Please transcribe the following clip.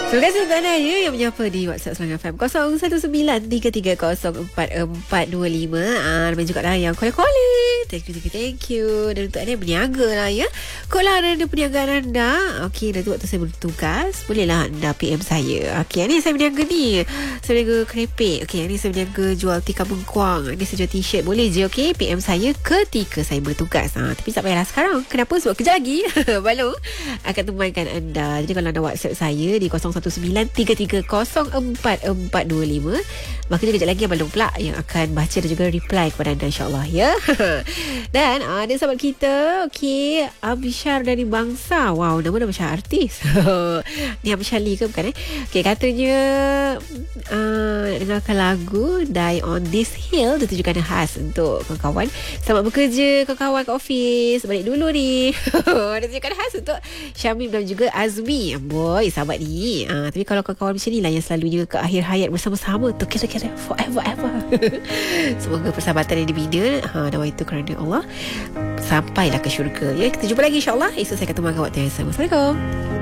Terima kasih untuk anda yang menyapa di WhatsApp Serangan FM 0193344425. Ramai juga dah yang call-calling. Thank you. Dan untuk anda yang berniaga lah ya. Kod lah anda perniagaan anda. Okey, nanti waktu saya bertugas, bolehlah anda PM saya. Okey, ni saya berniaga ni. Saya berniaga kerepek. Okey, ni saya berniaga jual tikar bengkuang. Ni saya jual t-shirt. Boleh je, okey? PM saya ketika saya bertugas. Tapi tak payahlah sekarang. Kenapa? Sebab kerja lagi. Baru akan temankan anda. Jadi kalau anda WhatsApp saya di 0193344425, maka kejap lagi Abang Long pula yang akan baca dan juga reply kepada anda, insyaAllah ya. Dan ada sahabat kita, okey, Abishar dari Bangsa. Wow, nama macam artis. Ni Abishar Lee ke bukan okey, katanya dengarkan lagu Die on This Hill, ditujukan khas untuk kawan-kawan. Selamat bekerja kawan-kawan kat office. Balik dulu ni. Ditujukan khas untuk Syamim dan juga Azmi. Boy, sahabat ni. Tapi kalau kawan-kawan macam ni lah yang selalunya ke akhir hayat bersama-sama, together forever ever. Semoga persahabatan yang dibina dan itu kerana Allah sampailah ke syurga ya. Kita jumpa lagi insyaAllah. Esok saya akan temukan waktu yang sama. Assalamualaikum.